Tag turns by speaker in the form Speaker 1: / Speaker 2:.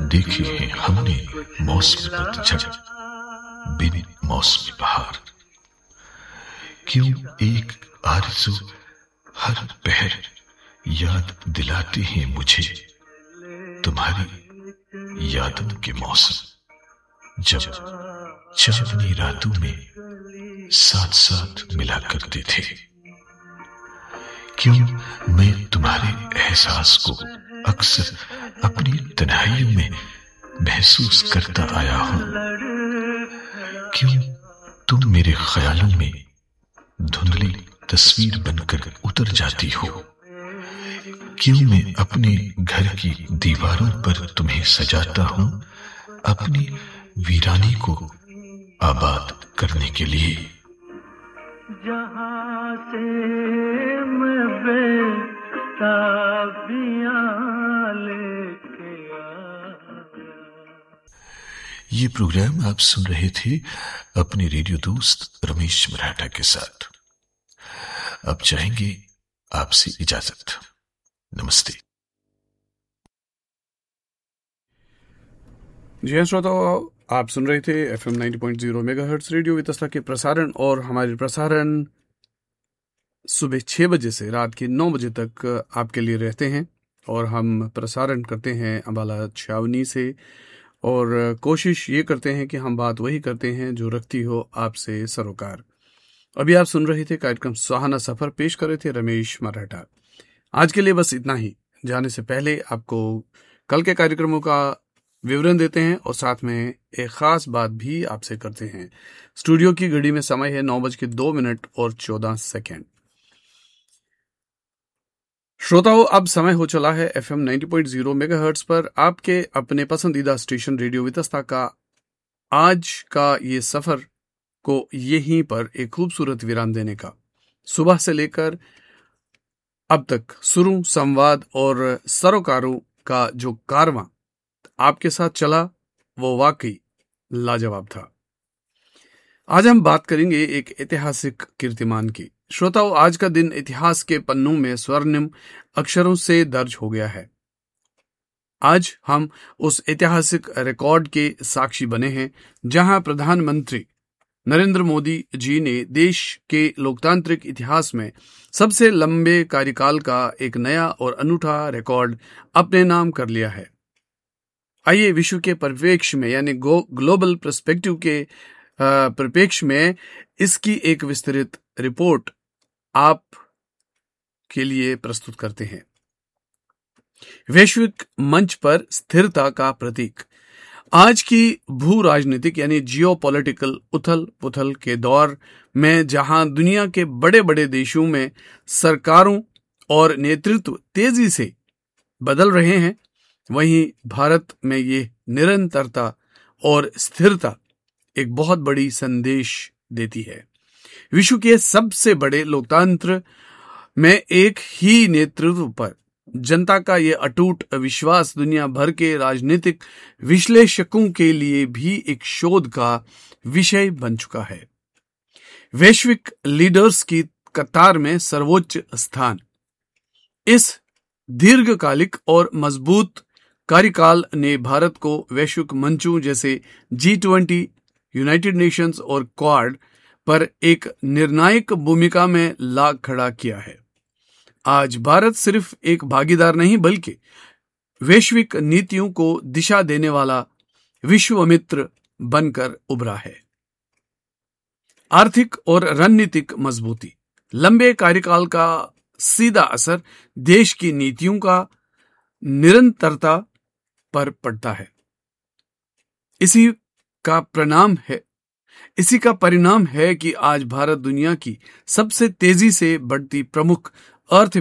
Speaker 1: देखे हैं हमने मौसम पतझड़, बिन मौसम बहार। क्यों एक आरज़ू हर पहर याद दिलाते हैं मुझे तुम्हारी यादों के मौसम, जब चांदनी रातों में साथ साथ मिला करते थे। क्यों मैं तुम्हारे एहसास को अक्सर अपनी तन्हाइयों में महसूस करता आया हूं। क्यों तुम मेरे ख्यालों में धुंधली तस्वीर बनकर उतर जाती हो। क्यों मैं अपने घर की दीवारों पर तुम्हें सजाता हूं अपनी वीरानी को आबाद करने के लिए।
Speaker 2: जहां से मैं बेताबियां लेके आया।
Speaker 1: ये प्रोग्राम आप सुन रहे थे अपने रेडियो दोस्त रमेश मराठा के साथ। अब चाहेंगे आपसे इजाजत। नमस्ते।
Speaker 3: जी हाँ श्रोताओ, आप सुन रहे थे FM 90.0 मेगाहर्ट्ज रेडियो वितस्ता के प्रसारण, और हमारे प्रसारण सुबह 6 बजे से रात के 9 बजे तक आपके लिए रहते हैं। और हम प्रसारण करते हैं अम्बाला छावनी से, और कोशिश ये करते हैं कि हम बात वही करते हैं जो रखती हो आपसे सरोकार। अभी आप सुन रहे थे कार्यक्रम सुहाना सफर, पेश कर रहे थे रमेश मराठा। आज के लिए बस इतना ही। जाने से पहले आपको कल के कार्यक्रमों का विवरण देते हैं और साथ में एक खास बात भी आपसे करते हैं। स्टूडियो की घड़ी में समय है 9:02 और 14 श्रोताओं, अब समय हो चला है FM 90.0 मेगाहर्ट्ज पर आपके अपने पसंदीदा स्टेशन रेडियो वितस्ता का आज का ये सफर को यहीं पर एक खूबसूरत विराम देने का। सुबह से लेकर अब तक सुरों, संवाद और सरोकारों का जो कारवां आपके साथ चला वो वाकई लाजवाब था। आज हम बात करेंगे एक ऐतिहासिक कीर्तिमान की। श्रोताओं, आज का दिन इतिहास के पन्नों में स्वर्णिम अक्षरों से दर्ज हो गया है। आज हम उस ऐतिहासिक रिकॉर्ड के साक्षी बने हैं जहां प्रधानमंत्री नरेंद्र मोदी जी ने देश के लोकतांत्रिक इतिहास में सबसे लंबे कार्यकाल का एक नया और अनूठा रिकॉर्ड अपने नाम कर लिया है। आइए विश्व के परिप्रेक्ष्य में यानी ग्लोबल पर्सपेक्टिव के परिप्रेक्ष्य में इसकी एक विस्तृत रिपोर्ट आप के लिए प्रस्तुत करते हैं। वैश्विक मंच पर स्थिरता का प्रतीक। आज की भू राजनीतिक यानी जियोपॉलिटिकल उथल पुथल के दौर में जहां दुनिया के बड़े बड़े देशों में सरकारों और नेतृत्व तेजी से बदल रहे हैं, वहीं भारत में ये निरंतरता और स्थिरता एक बहुत बड़ी संदेश देती है। विश्व के सबसे बड़े लोकतंत्र में एक ही नेतृत्व पर जनता का ये अटूट विश्वास दुनिया भर के राजनीतिक विश्लेषकों के लिए भी एक शोध का विषय बन चुका है। वैश्विक लीडर्स की कतार में सर्वोच्च स्थान। इस दीर्घकालिक और मजबूत कार्यकाल ने भारत को वैश्विक मंचों जैसे G20, यूनाइटेड नेशंस और क्वाड पर एक निर्णायक भूमिका में ला खड़ा किया है। आज भारत सिर्फ एक भागीदार नहीं बल्कि वैश्विक नीतियों को दिशा देने वाला विश्वमित्र बनकर उभरा है। आर्थिक और रणनीतिक मजबूती। लंबे कार्यकाल का सीधा असर देश की नीतियों का निरंतरता पर पड़ता है। इसी का परिणाम है कि आज भारत दुनिया की सबसे तेजी से बढ़ती प्रमुख